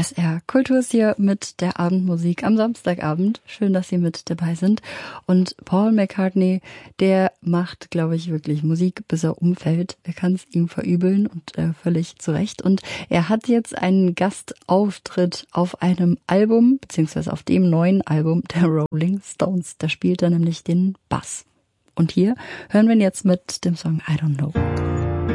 SR Kultur ist hier mit der Abendmusik am Samstagabend. Schön, dass Sie mit dabei sind. Und Paul McCartney, der macht, glaube ich, wirklich Musik, bis er umfällt. Er kann es ihm verübeln und völlig zu Recht. Und er hat jetzt einen Gastauftritt auf einem Album, beziehungsweise auf dem neuen Album der Rolling Stones. Da spielt er nämlich den Bass. Und hier hören wir ihn jetzt mit dem Song I Don't Know.